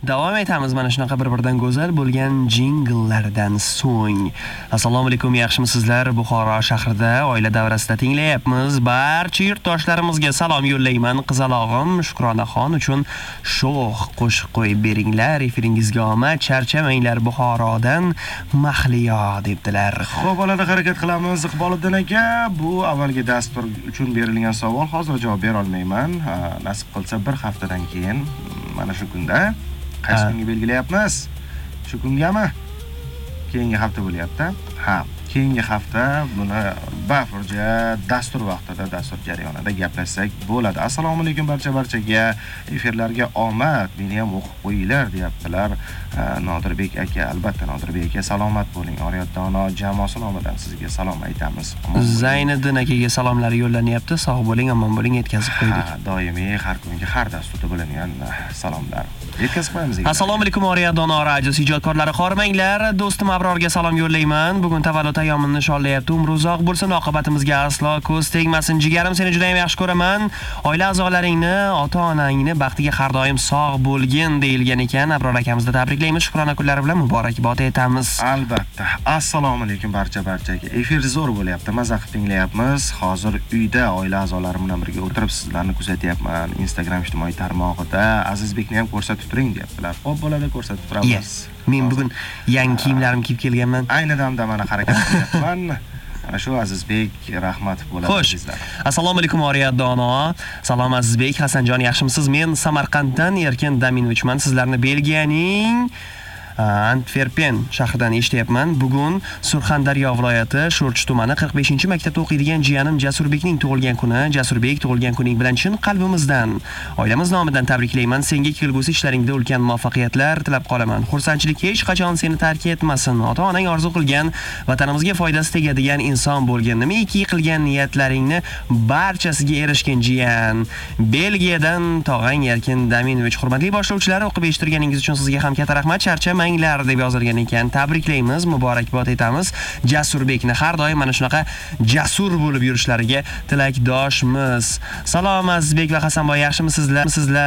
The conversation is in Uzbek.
Davom etamiz mana shunaqa bir-biridan go'zal bo'lgan jingllardan so'ng. Assalomu alaykum, yaxshimisizlar? Buxoro shahrida oila davrasida tinglayapmiz. Barcha yurtdoshlarimizga salom yo'llayman. Qizalog'im Shukronaxon uchun sho'x qo'shiq qo'yib beringlar. Efiringizga omad, charchamanglar Buxorodan Mahliyo debdilar. Xo'p, bolada harakat qilamiz. Iqboliddin aka, bu avvalgi dastur uchun berilgan savol. Hozir javob bera olmayman. Nasib qilsa bir haftadan keyin mana shu kunda qaysi kunga belgilayapmiz? Shu kungami? Keyingi hafta bo'lyapti. Keyingi hafta buni bafurja dastur vaqtida, dastur jarayonida gaplashsak bo'ladi. Assalomu alaykum barchaga. Efirlarga omad. Meni ham o'qib qo'yinglar deyaptilar. Nodirbek aka, albatta Nodirbek aka, salomat bo'ling. Oriyat Dono jamoasi nomidan sizga salom aytamiz. Zayniddin akaga salomlar yo'llanyapti. Sog' bo'ling, omon bo'ling, yetkazib qo'ydik. Doimiy har kungi har dasturda bo'lingan salomlar yetkazib qo'yamiz. Assalomu alaykum Oriyat Dono radiosi ijodkorlari, xormanglar. Do'stim Abrorga salom yo'llayman. Bugun tavallud ayyomini nishonlayapti. Umri uzoq bo'lsin, oqibatimizga aslo ko'z tegmasin. Jigarim, seni juda ham yaxshi ko'raman. Oila a'zolaringni, ota-onangni baxtiga har doim sog' bo'lgin deyilgan ekan. Abror akamizni tabriklaymiz. Shukrona kunlari bilan muborakbod etamiz. Albatta. Assalomu alaykum barchaga. Efir zo'r bo'lyapti. Maza qilib tinglayapmiz. Hozir uyda oila a'zolarim bilan birga o'tirib sizlarni kuzatyapman. Instagram ijtimoiy tarmog'ida Azizbekni ham ko'rsatib turing deyaptilar. Xo'p, bo'ladi, ko'rsatib turamiz. Men bugun yangi kiyimlarim kiyib kelganman. Ayni damda mana harakat qilyapman. Mana shu Azizbek Rahmatov bo'ladi. Xo'sh. Assalomu alaykum Oriyat Dono. Salom Azizbek, Hasanjon, yaxshimisiz? Men Samarqanddan Erkin Daminovichman. Sizlarni Belgiyaning Antwerpen shahridan eshityapman. Bugun Surxondaryo viloyati Sho'rchi tumani 45-maktabda o'qiydigan jiyanim Jasurbekning tug'ilgan kuni. Jasurbek, tug'ilgan kuning bilan chin qalbimizdan, oilamiz nomidan tabriklayman. Senga kelgusi ishlaringda ulkan muvaffaqiyatlar tilab qolaman. Xursandchilik hech qachon seni tark etmasin. Ota-onang orzu qilgan, vatanimizga foydasi tegadigan inson bo'lgin. Nimaiki qilgan niyatlaringni barchasiga erishgin jiyan. Belgiyadan tog'ang Erkin Daminovich. Hurmatli boshlovchilar, o'qib eshittirganingiz uchun sizga ham katta rahmat. Charchamanglar deb yozilgan ekan. Tabriklaymiz, muborakbod etamiz. Jasurbekni har doim mana shunaqa jasur bo'lib yurishlariga tilakdoshmiz. Salom Azizbek va Hasanboy, yaxshimisizlar?